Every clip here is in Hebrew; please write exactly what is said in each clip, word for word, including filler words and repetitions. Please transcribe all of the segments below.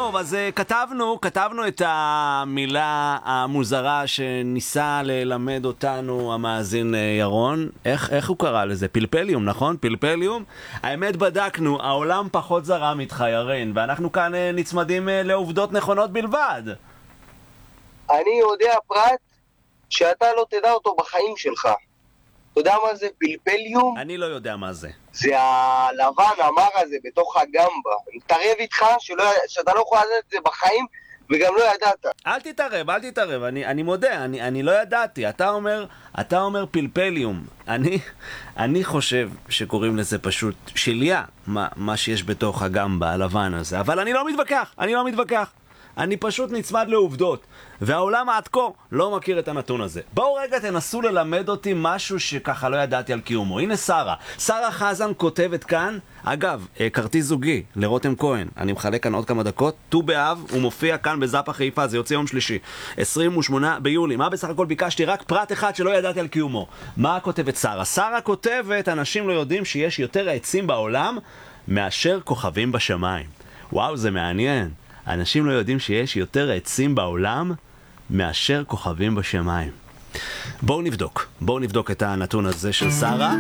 טוב, אז uh, כתבנו, כתבנו את המילה המוזרה שניסה ללמד אותנו המאזין uh, ירון. איך, איך הוא קרא לזה? פלפליום, נכון? פלפליום. האמת בדקנו, העולם פחות זרם איתך ירין, ואנחנו כאן uh, נצמדים uh, לעובדות נכונות בלבד. אני יודע פרט שאתה לא תדע אותו בחיים שלך. אתה יודע מה זה פלפליום? אני לא יודע מה זה. זה הלבן המר הזה בתוך הגמבה. אני מתערב איתך שלא, שאתה לא יכול לדעת את זה בחיים וגם לא ידעת. אל תתערב, אל תתערב, אני, אני מודה, אני, אני לא ידעתי. אתה אומר, אתה אומר פלפליום. אני, אני חושב שקוראים לזה פשוט שליה, מה, מה שיש בתוך הגמבה, הלבן הזה. אבל אני לא מתווכח, אני לא מתווכח. אני פשוט נצמד לעובדות, והעולם עד כה לא מכיר את הנתון הזה. בואו רגע תנסו ללמד אותי משהו שככה לא ידעתי על קיומו. הנה שרה, שרה חזן כותבת כאן, אגב, כרטיס זוגי לרותם כהן, אני מחלק כאן עוד כמה דקות, ט"ו באב, הוא מופיע כאן בזאפה חיפה, זה יוצא יום שלישי, עשרים ושמונה ביולי. מה בסך הכל ביקשתי? רק פרט אחד שלא ידעתי על קיומו. מה כותבת שרה? שרה כותבת, אנשים לא יודעים שיש יותר עצים בעולם מאשר כוכבים בשמיים. וואו, זה מעניין. אנשים לא יודעים שיש יותר עצים בעולם מאשר כוכבים בשמיים. בואו נבדוק. בואו נבדוק את הנתון הזה של שרה.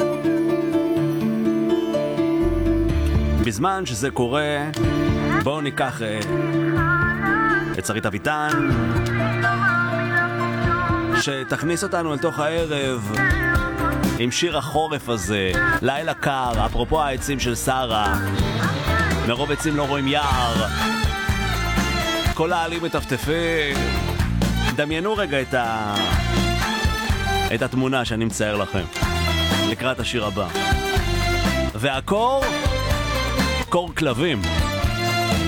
בזמן שזה קורה, בואו ניקח את שרית אביטן, שתכניס אותנו אל תוך הערב עם שיר החורף הזה, לילה קר, אפרופו העצים של שרה. מרוב עצים לא רואים יער, כל העלים מטפטפים. דמיינו רגע את ה... את התמונה שאני מצייר לכם לקראת השיר הבא. והקור, קור כלבים.